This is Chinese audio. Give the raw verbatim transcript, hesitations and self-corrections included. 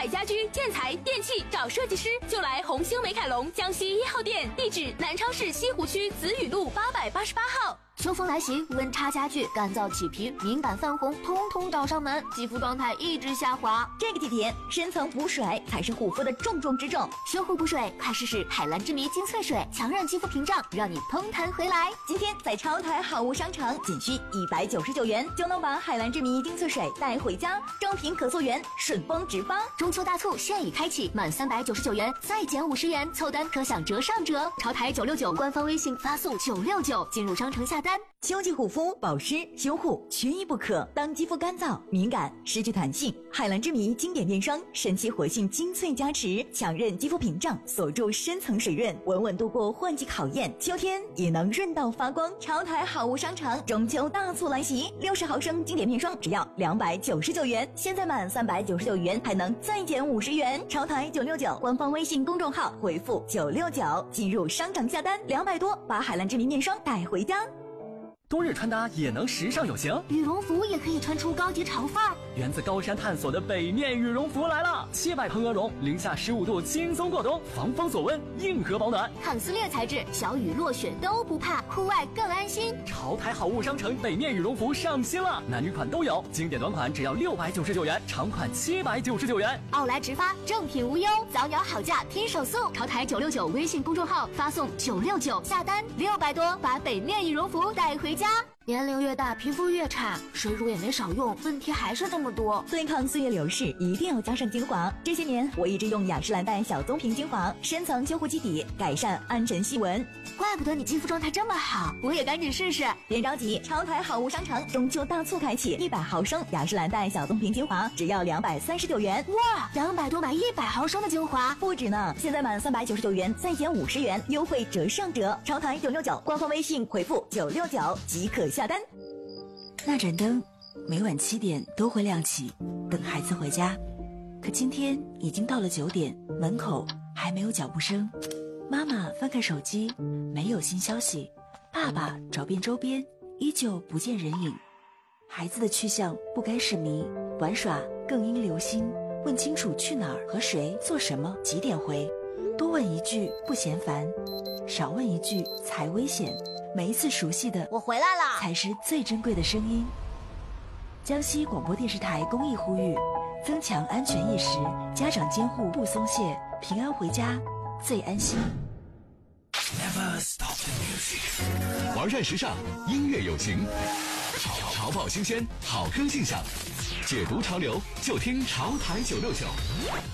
买家居、建材、电器找设计师就来红星美凯龙江西一号店，地址南昌市西湖区子雨路八百八十八号。 秋风来袭，温差加剧，干燥起皮，敏感泛红，通通找上门，肌肤状态一直下滑。 这个季节，深层补水才是护肤的重中之重。 修护补水，快试试海蓝之谜精粹水，强韧肌肤屏障，让你嘭弹回来。 今天在超台好物商城，仅需一百九十九元就能把海蓝之谜精粹水带回家，正品可溯源，顺丰直发。 中秋大促现已开启，满三百九十九元再减五十元，凑单可享折上折。超台九六九官方微信发送九六九进入商城下单。 秋季护肤、保湿、修护缺一不可。当肌肤干燥、敏感、失去弹性，海蓝之谜经典面霜神奇活性精粹加持，强韧肌肤屏障，锁住深层水润，稳稳度过换季考验，秋天也能润到发光。超台好物商城中秋大促来袭，六十毫升经典面霜只要两百九十九元，现在满三百九十九元还能再减五十元。超台九六九官方微信公众号回复九六九进入商城下单，两百多把海蓝之谜面霜带回家。 冬日穿搭也能时尚有型， 羽绒服也可以穿出高级潮范儿。 源自高山探索的北面羽绒服来了，七百蓬鹅绒，零下十五度轻松过冬，防风锁温，硬核保暖， 抗撕裂材质，小雨落雪都不怕，户外更安心。 潮台好物商城北面羽绒服上新了，男女款都有，经典短款只要六百九十九元，长款七百九十九元。 奥莱直发，正品无忧，早鸟好价拼手速。潮台九六九微信公众号发送九六九下单，六百多把北面羽绒服带回家。年龄越大，皮肤越差，水乳也没少用，问题还是这么多。 对抗岁月流逝，一定要加上精华。这些年，我一直用雅诗兰黛小棕瓶精华，深层修护基底，改善暗沉细纹。 怪不得你肌肤状态这么好，我也赶紧试试。 别着急，超台好物商城中秋大促开启，一百毫升雅诗兰黛小棕瓶精华只要两百三十九元。 哇，两百多买一百毫升的精华， 不止呢！现在满三百九十九元再减五十元，优惠折上折。超台九六九官方微信回复九六九即可下单。 那盏灯每晚七点都会亮起，等孩子回家。可今天已经到了九点，门口还没有脚步声。妈妈翻看手机，没有新消息。爸爸找遍周边，依旧不见人影。孩子的去向不该是谜，玩耍更应留心。问清楚去哪儿和谁做什么几点回，多问一句不嫌烦，少问一句才危险。每一次熟悉的我回来了才是最珍贵的声音。江西广播电视台公益呼吁，增强安全意识，家长监护不松懈，平安回家最安心。 玩转时尚，音乐有情，潮潮爆新鲜，好歌尽享，解读潮流就听潮台九六九。